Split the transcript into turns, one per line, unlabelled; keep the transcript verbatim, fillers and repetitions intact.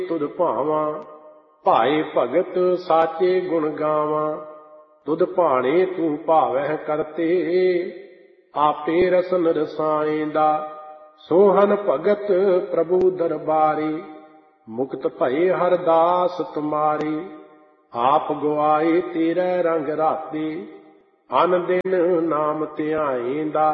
ਤੁਧ ਭਾਵਾਂ, ਭਾਏ ਭਗਤ ਸਾਚੇ ਗੁਣ ਗਾਵਾਂ। ਤੁਧ ਭਾਣੇ ਤੂੰ ਭਾਵਹਿ ਕਰਤੇ, ਆਪੇ ਰਸਨ ਰਸਾਇਂਦਾ। ਸੋਹਨ ਭਗਤ ਪ੍ਰਭੂ ਦਰਬਾਰੀ, ਮੁਕਤ ਭਏ ਹਰ ਦਾਸ ਤੁਮਾਰੀ। ਆਪ ਗੁਆਏ ਤੇਰੇ ਰੰਗ ਰਾਤੇ, ਅਨ ਦਿਨ ਨਾਮ ਧਿਆਏਂਦਾ।